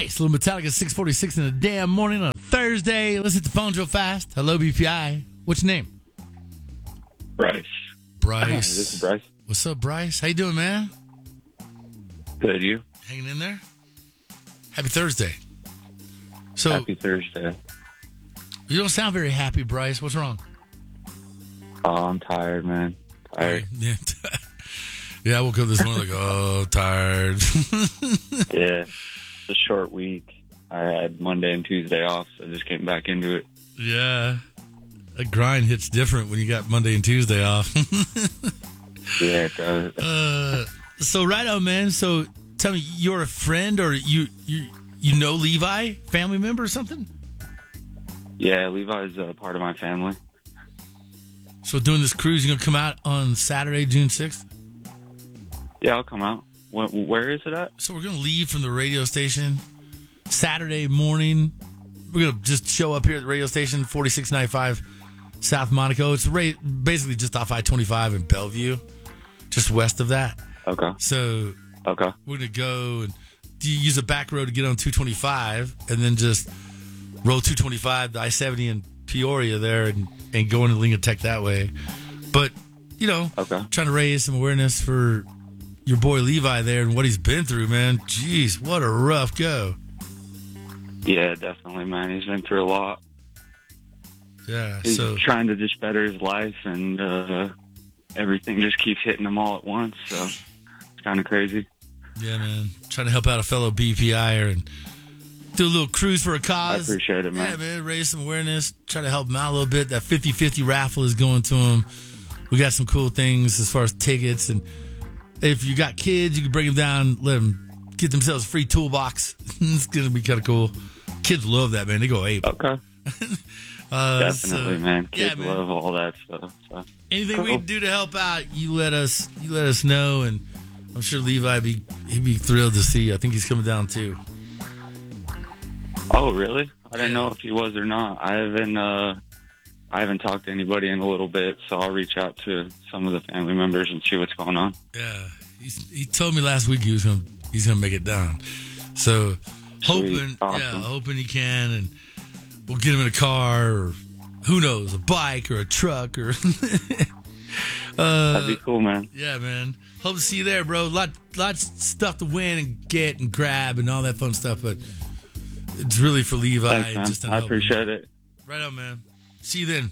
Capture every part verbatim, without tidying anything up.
Nice. Little Metallica six forty-six in the damn morning on a Thursday. Let's hit the phone real fast. Hello, B P I. What's your name? Bryce. Bryce. This is Bryce. What's up, Bryce? How you doing, man? Good, you? Hanging in there? Happy Thursday. So Happy Thursday. you don't sound very happy, Bryce. What's wrong? Oh, I'm tired, man. Tired. Yeah. Yeah, I woke up this morning like, oh, tired. Yeah. It's a short week. I had Monday and Tuesday off, so I just came back into it. Yeah. That grind hits different when you got Monday and Tuesday off. Yeah, it does. uh, so right on, man. So tell me, you're a friend or you you you know Levi, family member or something? Yeah, Levi's a part of my family. So doing this cruise, you're going to come out on Saturday, June sixth? Yeah, I'll come out. Where, where is it at? So we're going to leave from the radio station Saturday morning. We're going to just show up here at the radio station, forty-six ninety-five South Monaco. It's right, basically just off I twenty-five in Bellevue, just west of that. Okay. So Okay. we're going to go and use a back road to get on two twenty-five and then just roll two twenty-five, the I seventy in Peoria there and, and go into Linga Tech that way. But, you know, Okay. trying to raise some awareness for your boy Levi there and what he's been through, man. Jeez, what a rough go. Yeah, definitely, man. He's been through a lot. Yeah, He's so trying to just better his life, and uh, everything just keeps hitting him all at once. So it's kind of crazy. yeah, man, trying to help out a fellow B P I-er and do a little cruise for a cause. I appreciate it, man. Yeah, man, raise some awareness, try to help him out a little bit. That fifty-fifty raffle is going to him. We got some cool things as far as tickets, and if you got kids, you can bring them down, let them get themselves a free toolbox. It's going to be kind of cool. Kids love that, man. They go ape. Okay. Uh, Definitely, so, man. yeah, Kids man. love all that stuff. So. Anything Cool. we can do to help out, you let us you let us know, and I'm sure Levi be he'd be thrilled to see you. I think he's coming down too. Oh, really? I didn't know if he was or not. I haven't. Uh, I haven't talked to anybody in a little bit, so I'll reach out to some of the family members and see what's going on. Yeah, he's, he told me last week he was gonna he's gonna make it down. So hoping, Sweet. Awesome. yeah, hoping he can, and we'll get him in a car or who knows, a bike or a truck or. uh, That'd be cool, man. Yeah, man. Hope to see you there, bro. Lot, lots of stuff to win and get and grab and all that fun stuff, but it's really for Levi. Thanks, man. Just to I help him. appreciate it. Right on, man. See you then.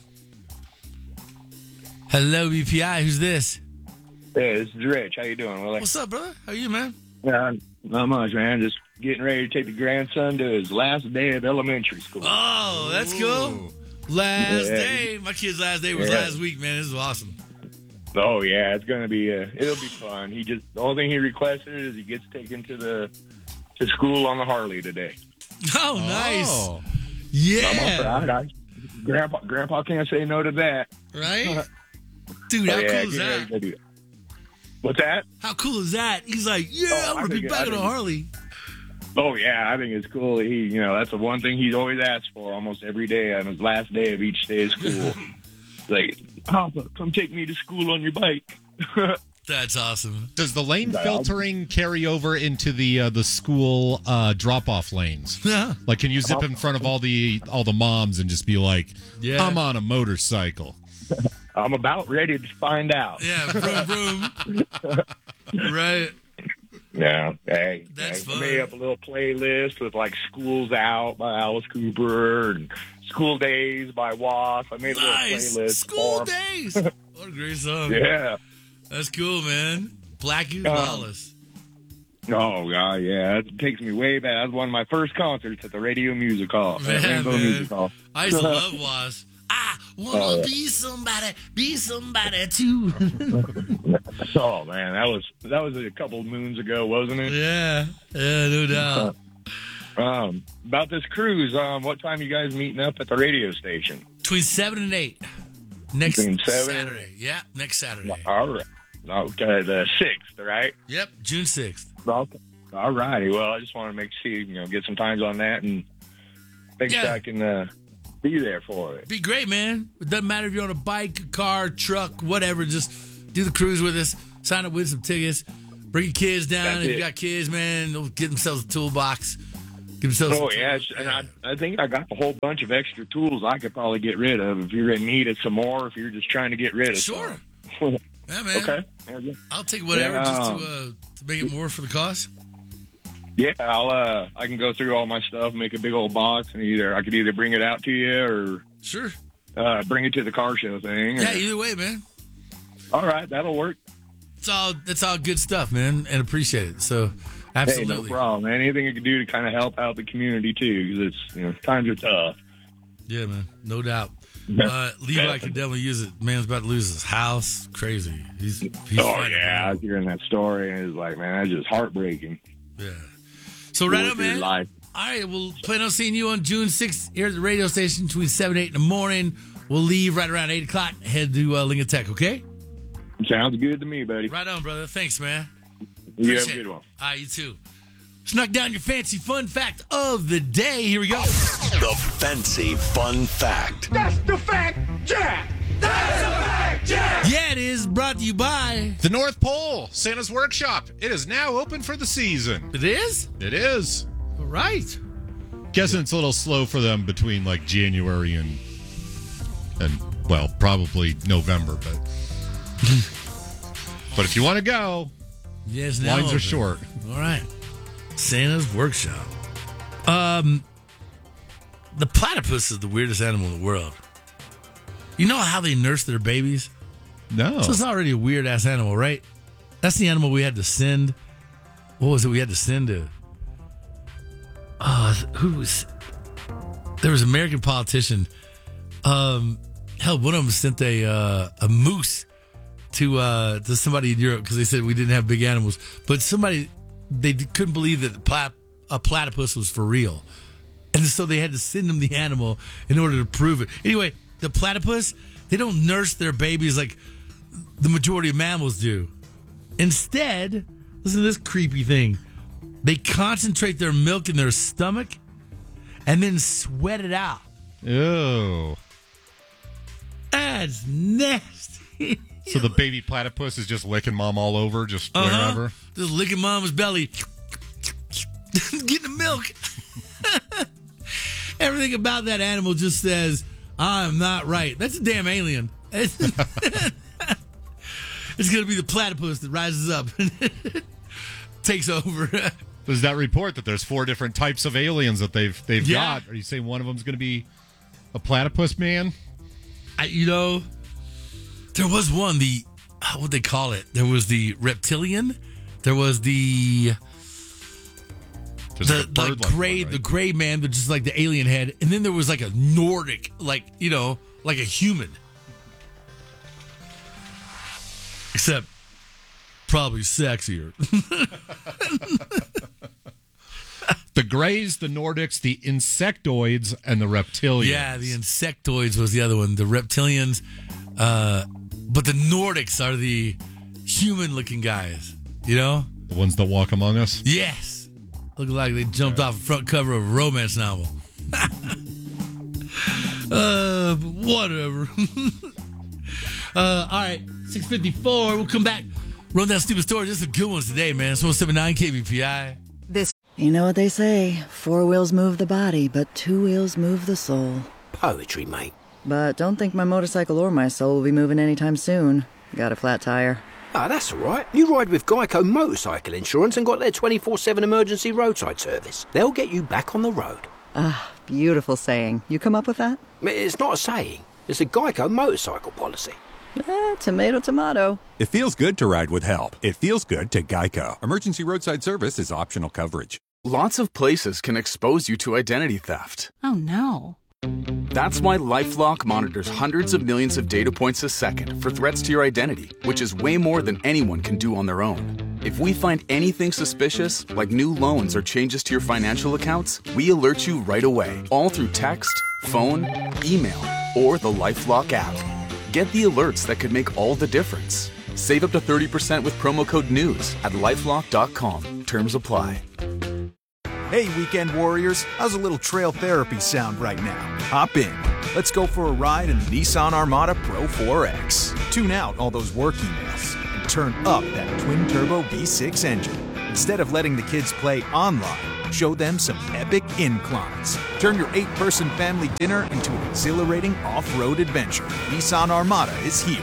Hello, B P I. Who's this? Hey, this is Rich. How you doing, Willie? What's up, brother? How are you, man? Uh, not much, man. Just getting ready to take the grandson to his last day of elementary school. Oh, that's cool. Last Yeah. day. My kid's last day was Yeah. last week, man. This is awesome. Oh yeah, it's gonna be. Uh, it'll be fun. He just the only thing he requested is he gets taken to the to school on the Harley today. Oh, nice. Oh. I'm Yeah. all right. I- Grandpa, Grandpa can't say no to that. Right? Dude, how Oh, yeah, cool is get ready that? to do that. What's that? How cool is that? He's like, yeah, Oh, I'm I going to be think- back I on a think- Harley. Oh yeah, I think it's cool. He, you know, that's the one thing he's always asked for almost every day on his last day of each day of school. Like, Papa, come take me to school on your bike. That's awesome. Does the lane Yeah. filtering carry over into the uh, the school uh, drop off lanes? Yeah. Like, can you zip in front of all the all the moms and just be like, Yeah. "I'm on a motorcycle"? I'm about ready to find out. Yeah, vroom, vroom. Right. Yeah, hey, That's hey, I fun. made up a little playlist with like "Schools Out" by Alice Cooper and "School Days" by W A S. I made a Nice. little playlist School for 'em. days. What a great song. Yeah. That's cool, man. Blackie Um, Lawless. Oh God, yeah, it takes me way back. That was one of my first concerts at the Radio Music Hall, Man, at Rainbow man. Music Hall. I used to love Was. I wanna Oh, yeah. be somebody, be somebody too. Oh man, that was that was a couple moons ago, wasn't it? yeah, yeah, no doubt. Um, about this cruise, um, what time you guys meeting up at the radio station? Between seven and eight. Next Between seven and- Saturday. Yeah, next Saturday. All right, okay, the sixth, right? Yep, June sixth. Okay. All righty. Well, I just want to make sure you know get some times on that and think Yeah. I can uh, be there for it. Be great, man. It doesn't matter if you're on a bike, car, truck, whatever. Just do the cruise with us. Sign up with some tickets. Bring your kids down. That's if you it. got kids, man, they'll get themselves a toolbox. Give themselves Oh, some yeah. tools. And I, I think I got a whole bunch of extra tools I could probably get rid of if you're in need of some more, if you're just trying to get rid of Sure. some. Yeah, man. Okay. I'll take whatever Yeah, just to, um, uh, to make it more for the cost. Yeah, I'll, uh, I can go through all my stuff, make a big old box, and either I could either bring it out to you or Sure. uh, bring it to the car show thing. Yeah, or- either way, man. all right, that'll work. It's all it's all good stuff, man, and appreciate it. So, absolutely. Hey, no problem. Anything I can do to kind of help out the community too, because it's you know times are tough. Yeah, man, no doubt. Yeah. Uh, Levi can definitely use it. Man's about to lose his house. Crazy. He's he's oh fighting yeah, I it. was hearing that story, and it's like, man, that's just heartbreaking. Yeah. So right Going on, through man. life. All right, we'll plan on seeing you on June sixth here at the radio station between seven and eight in the morning. We'll leave right around eight o'clock. Head to uh, Lincoln Tech, okay? Sounds good to me, buddy. Right on, brother. Thanks, man. You have a Appreciate good it. one. All right, you too. Snuck down your fancy fun fact of the day. Here we go. The fancy fun fact. That's the fact, Jack! That's the fact, Jack! Yeah, it is brought to you by. The North Pole, Santa's Workshop. It is now open for the season. It is? It is. All right. Guessing it's a little slow for them between like January and and well, probably November, but but if you want to go, Yes, now lines open. are short. All right. Santa's Workshop. Um, the platypus is the weirdest animal in the world. You know how they nurse their babies? No. So it's already a weird ass animal, right? That's the animal we had to send. What was it? We had to send to. Uh, who was? There was an American politician. Um, hell, one of them sent a uh, a moose to uh, to somebody in Europe because they said we didn't have big animals. But somebody they couldn't believe that the plat- a platypus was for real, and so they had to send them the animal in order to prove it. Anyway, the platypus, they don't nurse their babies like the majority of mammals do. Instead, listen to this creepy thing. They concentrate their milk in their stomach and then sweat it out. Ew. That's nasty. So the baby platypus is just licking mom all over, just Uh-huh. wherever. Just licking mama's belly. Getting the milk. Everything about that animal just says, I'm not right. That's a damn alien. It's, it's going to be the platypus that rises up and takes over. There's that report that there's four different types of aliens that they've they've Yeah. got. Are you saying one of them's going to be a platypus man? I, you know, there was one, the, what they call it? There was the reptilian. There was the... There's the like a bird like like gray, one, right? the gray man, but just like the alien head, and then there was like a Nordic, like you know, like a human, except probably sexier. The Greys, the Nordics, the Insectoids, and the Reptilians. Yeah, the insectoids was the other one. The reptilians, uh, but the Nordics are the human-looking guys. You know? The ones that walk among us. Yes. Look like they jumped off the front cover of a romance novel. uh, but whatever. uh, all right, six fifty-four. We'll come back. Run down stupid stories. There's some good ones today, man. It's one seventy-nine K B P I. This. You know what they say, four wheels move the body, but two wheels move the soul. Poetry, mate. But don't think my motorcycle or my soul will be moving anytime soon. Got a flat tire. Ah, that's all right. You ride with Geico Motorcycle Insurance and got their twenty-four seven emergency roadside service. They'll get you back on the road. Ah, beautiful saying. You come up with that? It's not a saying. It's a Geico motorcycle policy. Eh, tomato, tomato. It feels good to ride with help. It feels good to Geico. Emergency roadside service is optional coverage. Lots of places can expose you to identity theft. Oh, no. That's why LifeLock monitors hundreds of millions of data points a second for threats to your identity, which is way more than anyone can do on their own. If we find anything suspicious, like new loans or changes to your financial accounts, we alert you right away, all through text, phone, email, or the LifeLock app. Get the alerts that could make all the difference. Save up to thirty percent with promo code NEWS at lifelock dot com. Terms apply. Hey, weekend warriors, how's a little trail therapy sound right now? Hop in. Let's go for a ride in the Nissan Armada Pro four X. Tune out all those work emails and turn up that twin-turbo V six engine. Instead of letting the kids play online, Show them some epic inclines. Turn your eight-person family dinner into an exhilarating off-road adventure. Nissan Armada is here.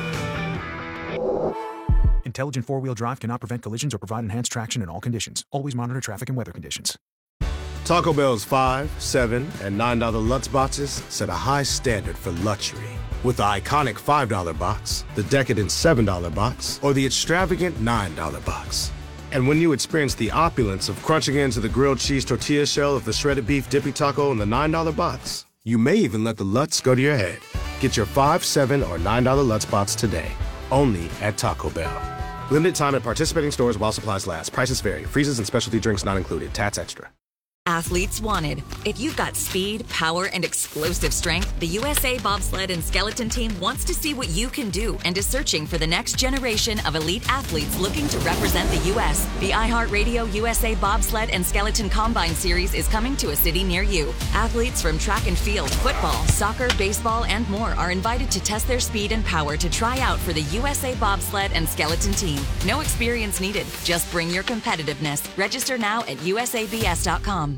Intelligent four-wheel drive cannot prevent collisions or provide enhanced traction in all conditions. Always monitor traffic and weather conditions. Taco Bell's five, seven, and nine dollar Lutz boxes set a high standard for luxury. With the iconic five dollar box, the decadent seven dollar box, or the extravagant nine dollar box. And when you experience the opulence of crunching into the grilled cheese tortilla shell of the shredded beef dippy taco in the nine dollar box, you may even let the Lutz go to your head. Get your five, seven, or nine dollar Lutz box today, only at Taco Bell. Limited time at participating stores while supplies last. Prices vary. Freezes and specialty drinks not included. Tats extra. Athletes wanted. If you've got speed, power, and explosive strength, the U S A Bobsled and Skeleton Team wants to see what you can do and is searching for the next generation of elite athletes looking to represent the U S The iHeartRadio U S A Bobsled and Skeleton Combine Series is coming to a city near you. Athletes from track and field, football, soccer, baseball, and more are invited to test their speed and power to try out for the U S A Bobsled and Skeleton Team. No experience needed. Just bring your competitiveness. Register now at U S A B S dot com.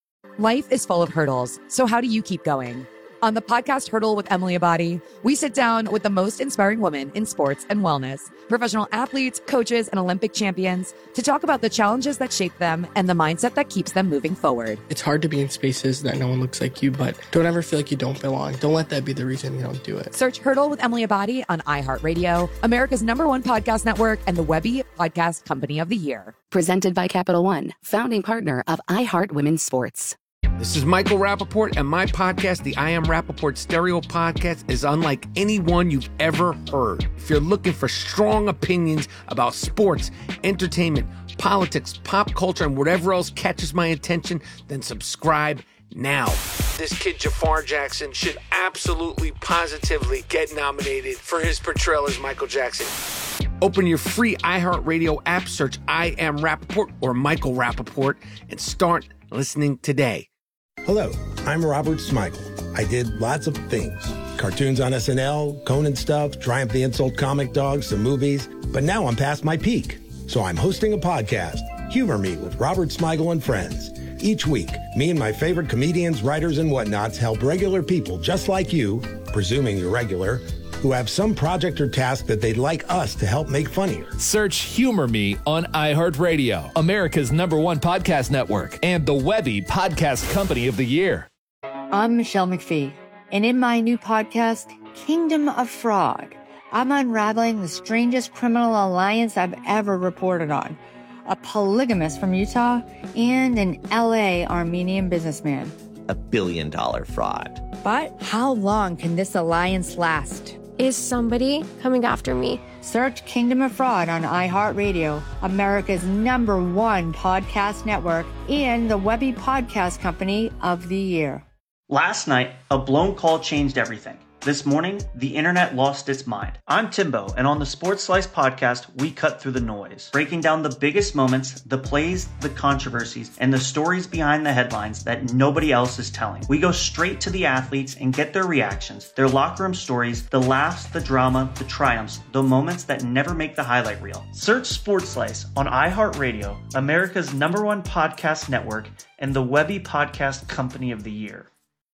Life is full of hurdles, so how do you keep going? On the podcast Hurdle with Emily Abadi, we sit down with the most inspiring women in sports and wellness, professional athletes, coaches, and Olympic champions to talk about the challenges that shape them and the mindset that keeps them moving forward. It's hard to be in spaces that no one looks like you, but don't ever feel like you don't belong. Don't let that be the reason you don't do it. Search Hurdle with Emily Abadi on iHeartRadio, America's number one podcast network, and the Webby Podcast Company of the Year. Presented by Capital One, founding partner of iHeart Women's Sports. This is Michael Rappaport, and my podcast, the I Am Rappaport Stereo Podcast, is unlike any one you've ever heard. If you're looking for strong opinions about sports, entertainment, politics, pop culture, and whatever else catches my attention, then subscribe now. This kid, Jafar Jackson, should absolutely, positively get nominated for his portrayal as Michael Jackson. Open your free iHeartRadio app, search I Am Rappaport or Michael Rappaport, and start listening today. Hello, I'm Robert Smigel. I did lots of things. Cartoons on S N L, Conan stuff, Triumph the Insult Comic Dog, some movies. But now I'm past my peak. So I'm hosting a podcast, Humor Me with Robert Smigel and Friends. Each week, me and my favorite comedians, writers, and whatnots help regular people just like you, presuming you're regular, who have some project or task that they'd like us to help make funnier. Search Humor Me on iHeartRadio, America's number one podcast network, and the Webby Podcast Company of the Year. I'm Michelle McPhee, and in my new podcast, Kingdom of Fraud, I'm unraveling the strangest criminal alliance I've ever reported on. A polygamist from Utah and an L A Armenian businessman. A billion dollar fraud. But how long can this alliance last? Is somebody coming after me? Search Kingdom of Fraud on iHeartRadio, America's number one podcast network, and the Webby Podcast Company of the Year. Last night, a blown call changed everything. This morning, the internet lost its mind. I'm Timbo, and on the Sports Slice podcast, we cut through the noise, breaking down the biggest moments, the plays, the controversies, and the stories behind the headlines that nobody else is telling. We go straight to the athletes and get their reactions, their locker room stories, the laughs, the drama, the triumphs, the moments that never make the highlight reel. Search Sports Slice on iHeartRadio, America's number one podcast network, and the Webby Podcast Company of the Year.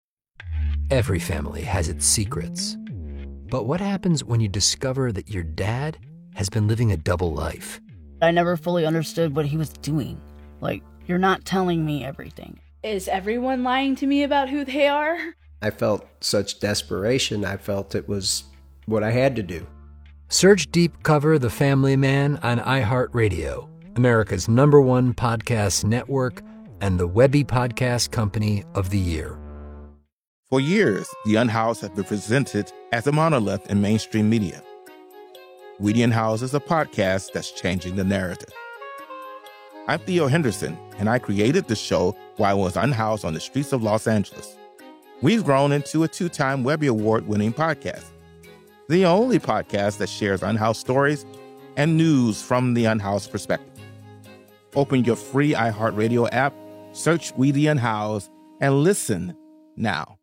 Every family has its secrets. But what happens when you discover that your dad has been living a double life? I never fully understood what he was doing. Like, you're not telling me everything. Is everyone lying to me about who they are? I felt such desperation. I felt it was what I had to do. Search Deep Cover The Family Man on iHeartRadio, America's number one podcast network, and the Webby Podcast Company of the Year. For years, The Unhoused have been presented as a monolith in mainstream media. We The Unhoused is a podcast that's changing the narrative. I'm Theo Henderson, and I created the show while I was unhoused on the streets of Los Angeles. We've grown into a two-time Webby Award-winning podcast, the only podcast that shares unhoused stories and news from the unhoused perspective. Open your free iHeartRadio app, search We The Unhoused, and listen now.